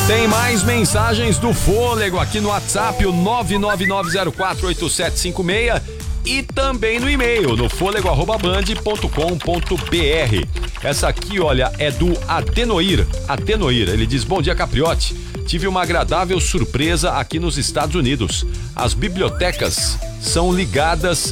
Tem mais mensagens do Fôlego aqui no WhatsApp, o 999048756 e também no e-mail, no folego@band.com.br. Essa aqui, olha, é do Adenoir. Ele diz: bom dia, Capriotti. Tive uma agradável surpresa aqui nos Estados Unidos. As bibliotecas são ligadas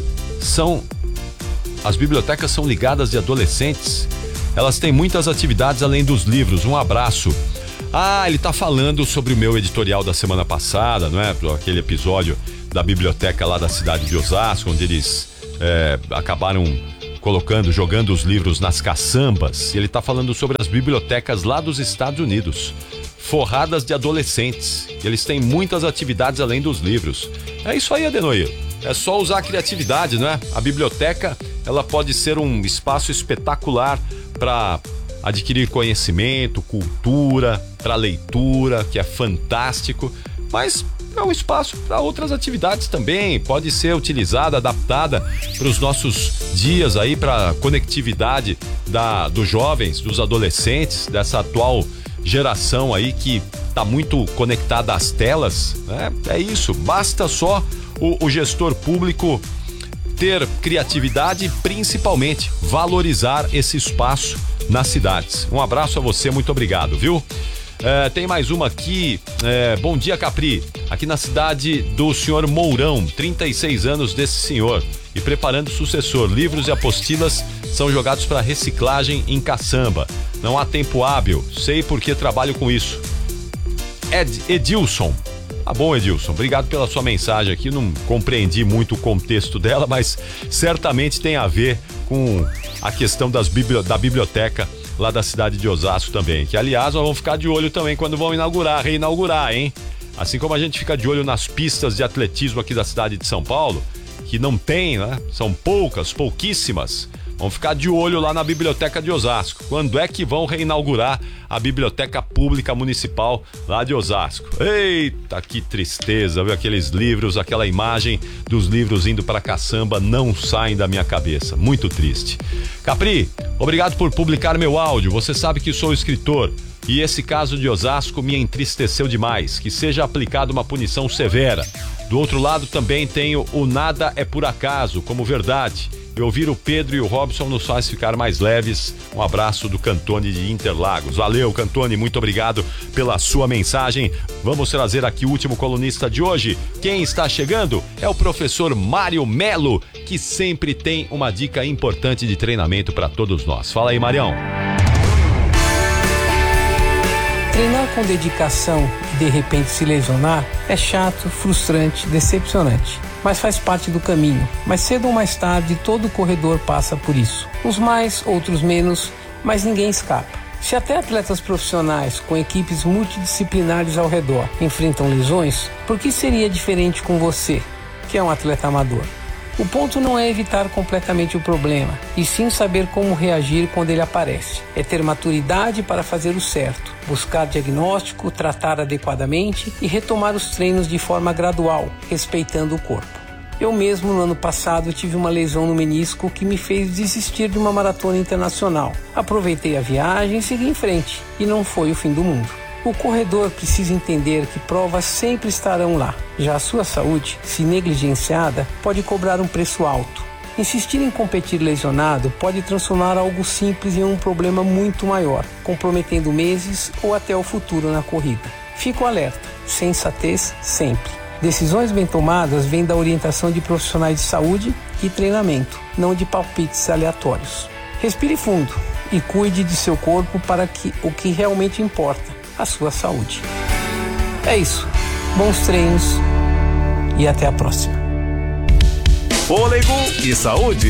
de adolescentes. Elas têm muitas atividades além dos livros. Um abraço. Ele tá falando sobre o meu editorial da semana passada, não é? Aquele episódio da biblioteca lá da cidade de Osasco, onde eles acabaram jogando os livros nas caçambas. E ele tá falando sobre as bibliotecas lá dos Estados Unidos, forradas de adolescentes. Eles têm muitas atividades além dos livros. É isso aí, Adenoir. É só usar a criatividade, não é? A biblioteca, ela pode ser um espaço espetacular para adquirir conhecimento, cultura, para leitura, que é fantástico, mas é um espaço para outras atividades também. Pode ser utilizada, adaptada para os nossos dias aí, para a conectividade dos jovens, dos adolescentes, dessa atual geração aí que está muito conectada às telas, né? É isso, basta só o gestor público ter criatividade e principalmente valorizar esse espaço nas cidades. Um abraço a você, muito obrigado, viu? Tem mais uma aqui. Bom dia, Capri. Aqui na cidade do senhor Mourão, 36 anos desse senhor, e preparando o sucessor. Livros e apostilas são jogados para reciclagem em caçamba. Não há tempo hábil, sei porque trabalho com isso. Edilson. Tá bom, Edilson, obrigado pela sua mensagem aqui. Não compreendi muito o contexto dela, mas certamente tem a ver com a questão da biblioteca lá da cidade de Osasco também, que aliás nós vamos ficar de olho também quando vão reinaugurar, hein? Assim como a gente fica de olho nas pistas de atletismo aqui da cidade de São Paulo, que não tem, né? São pouquíssimas. Vamos ficar de olho lá na biblioteca de Osasco. Quando é que vão reinaugurar a biblioteca pública municipal lá de Osasco? Eita, que tristeza, viu? Aqueles livros, aquela imagem dos livros indo para caçamba não saem da minha cabeça. Muito triste. Capri, obrigado por publicar meu áudio. Você sabe que sou escritor e esse caso de Osasco me entristeceu demais. Que seja aplicada uma punição severa. Do outro lado também tenho o nada é por acaso como verdade. E ouvir o Pedro e o Robson nos faz ficar mais leves. Um abraço do Cantone de Interlagos. Valeu, Cantone, muito obrigado pela sua mensagem. Vamos trazer aqui o último colunista de hoje. Quem está chegando é o professor Mário Melo, que sempre tem uma dica importante de treinamento para todos nós. Fala aí, Marião. Treinar com dedicação e de repente se lesionar é chato, frustrante, decepcionante. Mas faz parte do caminho. Mais cedo ou mais tarde, todo corredor passa por isso. Uns mais, outros menos, mas ninguém escapa. Se até atletas profissionais com equipes multidisciplinares ao redor enfrentam lesões, por que seria diferente com você, que é um atleta amador? O ponto não é evitar completamente o problema, e sim saber como reagir quando ele aparece. É ter maturidade para fazer o certo, buscar diagnóstico, tratar adequadamente e retomar os treinos de forma gradual, respeitando o corpo. Eu mesmo, no ano passado, tive uma lesão no menisco que me fez desistir de uma maratona internacional. Aproveitei a viagem e segui em frente, e não foi o fim do mundo. O corredor precisa entender que provas sempre estarão lá. Já a sua saúde, se negligenciada, pode cobrar um preço alto. Insistir em competir lesionado pode transformar algo simples em um problema muito maior, comprometendo meses ou até o futuro na corrida. Fico alerta, sensatez sempre. Decisões bem tomadas vêm da orientação de profissionais de saúde e treinamento, não de palpites aleatórios. Respire fundo e cuide de seu corpo para o que realmente importa, a sua saúde. É isso. Bons treinos e até a próxima. Fôlego e saúde.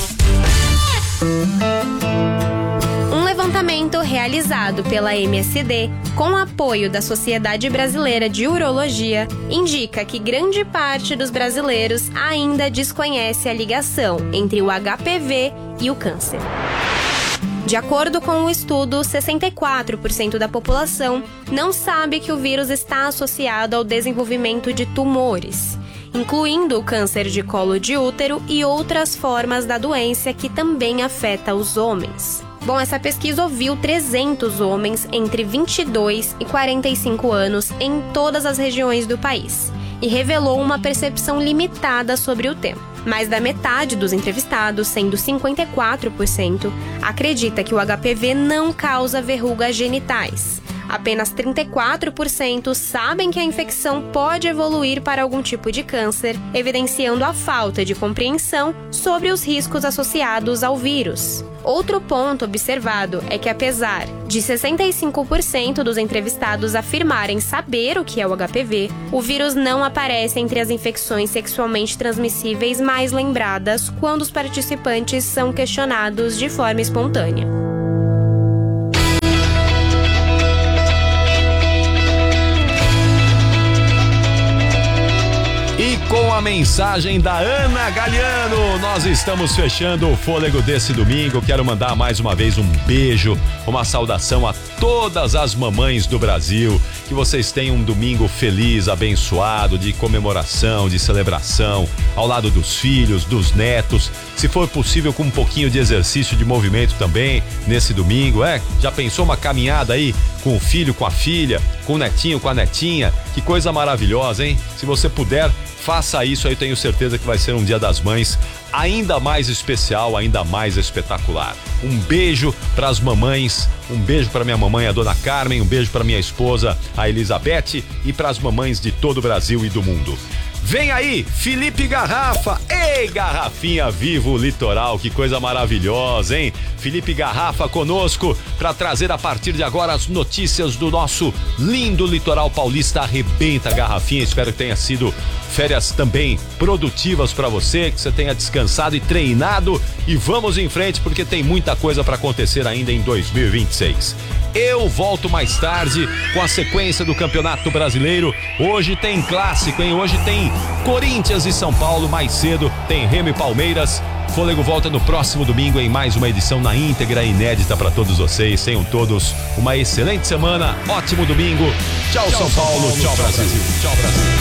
Um levantamento realizado pela MSD, com apoio da Sociedade Brasileira de Urologia, indica que grande parte dos brasileiros ainda desconhece a ligação entre o HPV e o câncer. De acordo com o estudo, 64% da população não sabe que o vírus está associado ao desenvolvimento de tumores, incluindo o câncer de colo de útero e outras formas da doença que também afeta os homens. Bom, essa pesquisa ouviu 300 homens entre 22 e 45 anos em todas as regiões do país e revelou uma percepção limitada sobre o tema. Mais da metade dos entrevistados, sendo 54%, acredita que o HPV não causa verrugas genitais. Apenas 34% sabem que a infecção pode evoluir para algum tipo de câncer, evidenciando a falta de compreensão sobre os riscos associados ao vírus. Outro ponto observado é que, apesar de 65% dos entrevistados afirmarem saber o que é o HPV, o vírus não aparece entre as infecções sexualmente transmissíveis mais lembradas quando os participantes são questionados de forma espontânea. E com a mensagem da Ana Galiano, nós estamos fechando o Fôlego desse domingo. Quero mandar mais uma vez um beijo, uma saudação a todas as mamães do Brasil. Que vocês tenham um domingo feliz, abençoado, de comemoração, de celebração, ao lado dos filhos, dos netos. Se for possível, com um pouquinho de exercício de movimento também nesse domingo. Já pensou uma caminhada aí com o filho, com a filha, com o netinho, com a netinha? Que coisa maravilhosa, hein? Se você puder, faça isso, aí tenho certeza que vai ser um Dia das Mães ainda mais especial, ainda mais espetacular. Um beijo para as mamães, um beijo para minha mamãe, a Dona Carmen, um beijo para minha esposa, a Elizabeth, e para as mamães de todo o Brasil e do mundo. Vem aí, Felipe Garrafa. Ei, Garrafinha Vivo Litoral, que coisa maravilhosa, hein? Felipe Garrafa conosco para trazer a partir de agora as notícias do nosso lindo litoral paulista. Arrebenta, Garrafinha. Espero que tenha sido férias também produtivas para você, que você tenha descansado e treinado. E vamos em frente, porque tem muita coisa para acontecer ainda em 2026. Eu volto mais tarde com a sequência do Campeonato Brasileiro. Hoje tem clássico, hein? Hoje tem Corinthians e São Paulo. Mais cedo tem Remo e Palmeiras. Fôlego volta no próximo domingo em mais uma edição na íntegra e inédita para todos vocês. Tenham todos uma excelente semana, ótimo domingo. Tchau, São Paulo. Tchau, Brasil. Tchau, Brasil.